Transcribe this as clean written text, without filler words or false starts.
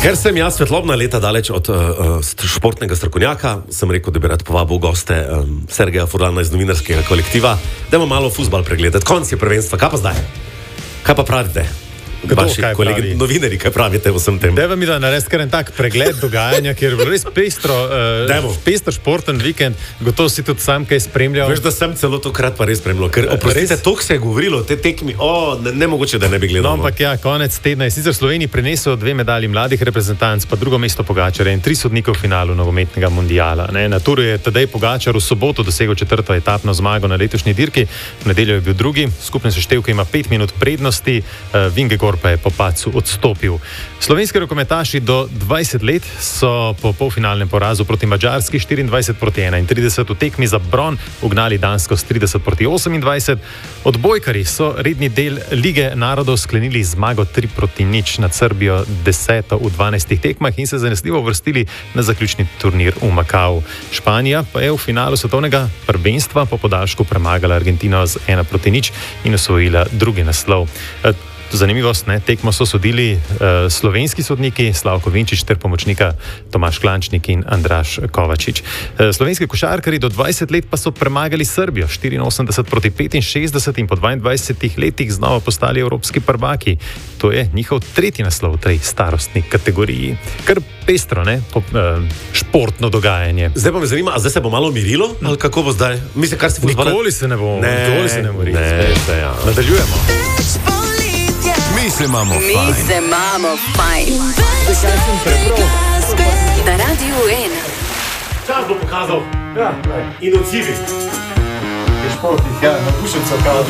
Ker sem jaz svetlobna leta daleč od športnega strokovnjaka, sem rekel, da bi rad povabil goste Sergeja Furlana iz novinarskega kolektiva, da imamo malo fuzbal pregledati. Konc je prvenstva, kaj pa zdaj? Kaj pa pravite? Vaši kolegi novinari, kaj pravite o vsem tem? Dajva mi da narediti kar en tak pregled dogajanja, kjer je res pestro športen vikend, gotovo si tudi sam kaj spremljal. Veš, da sem celo tokrat pa res spremljal, ker oprostite, toliko se je govorilo o te tekmi, nemogoče, da ne bi gledal. No, ampak ja, konec tedna je sicer Sloveniji prinesel 2 medalji mladih reprezentanc, pa drugo mesto Pogačarja in 3 sodnike v finalu nogometnega mundiala. Na turu je Tadej Pogačar v soboto dosegel 4. etapno zmago na letošnji dirki, v nedeljo je bil drugi, skupne seštevke ima 5 minut prednosti, Vingegaard pa je po padcu odstopil. Slovenski rokometaši do 20 let so po polfinalnem porazu proti Madžarski 24-31 v tekmi za bron ugnali Dansko s 30-28. Odbojkarji so redni del Lige narodov sklenili zmago 3-0 nad Srbijo 10. v 12 tekmah in se zanesljivo uvrstili na zaključni turnir v Makau. Španija pa je v finalu svetovnega prvenstva po podaljšku premagala Argentino z 1-0 in osvojila drugi naslov. Zanimivost, tekmo so sodili slovenski sodniki Slavko Vinčič ter pomočnika Tomaž Klančnik in Andraž Kovačič. Slovenski košarkarji do 20 let pa so premagali Srbijo 84-65 in po 22 letih znova postali evropski prvaki. To je njihov 3. naslov v tej starostni kategoriji. Kar pestro, športno dogajanje. Zdaj pa me zanima, a zdaj se bo malo mirilo? Ali kako bo zdaj? Mislim, kar si Nikoli se ne bo mirilo. Nadaljujemo. Mi se imamo fajn. Na Radiu 1. Čas bo pokazal. In odzivi. Športih, navdušencev.